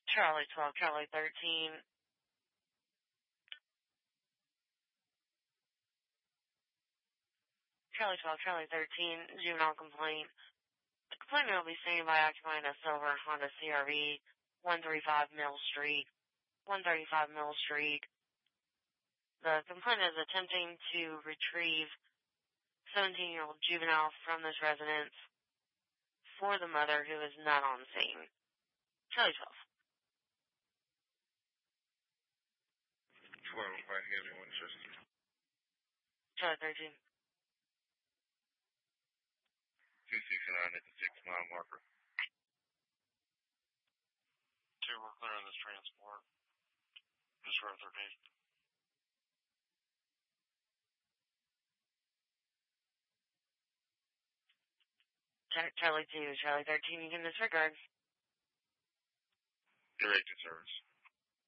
Charlie 12, Charlie 13. Charlie 12, Charlie 13, juvenile complaint. The complainant will be seen by occupying a silver Honda CRV, 135 Mill Street. 135 Mill Street. The complainant is attempting to retrieve 17-year-old juvenile from this residence for the mother who is not on scene. Charlie 12. 12, if I give you Winchester. Charlie 13. 269 at the 6-mile marker. 2, we're clearing this transport. Just row 13. Charlie 2, Charlie 13, you can disregard. Direct to service.